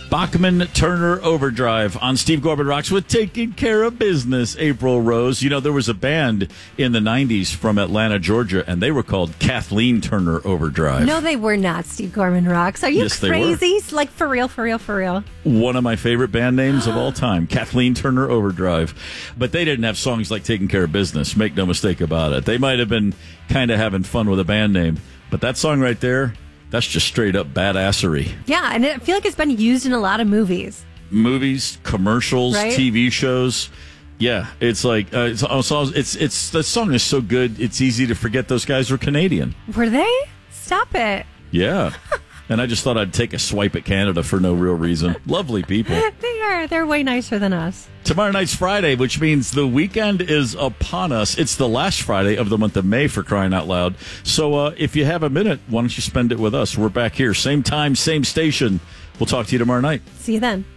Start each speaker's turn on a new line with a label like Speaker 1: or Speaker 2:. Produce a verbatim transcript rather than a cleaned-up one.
Speaker 1: Bachman Turner Overdrive on Steve Gorman Rocks with Taking Care of Business, April Rose. You know, there was a band in the nineties from Atlanta, Georgia, and they were called Kathleen Turner Overdrive.
Speaker 2: No, they were not, Steve Gorman Rocks. Are you
Speaker 1: Yes, they
Speaker 2: crazy? Like, for real, for real, for real.
Speaker 1: One of my favorite band names of all time, Kathleen Turner Overdrive. But they didn't have songs like Taking Care of Business, make no mistake about it. They might have been kind of having fun with a band name, but that song right there, that's just straight up badassery.
Speaker 2: Yeah, and I feel like it's been used in a lot of movies.
Speaker 1: Movies, commercials,
Speaker 2: Right?
Speaker 1: T V shows. Yeah, it's like uh, it's, it's it's it's the song is so good. It's easy to forget those guys were Canadian.
Speaker 2: Were they? Stop it.
Speaker 1: Yeah, and I just thought I'd take a swipe at Canada for no real reason. Lovely people.
Speaker 2: They are. They're way nicer than us.
Speaker 1: Tomorrow night's Friday, which means the weekend is upon us. It's the last Friday of the month of May, for crying out loud. So uh, if you have a minute, why don't you spend it with us? We're back here, same time, same station. We'll talk to you tomorrow night.
Speaker 2: See you then.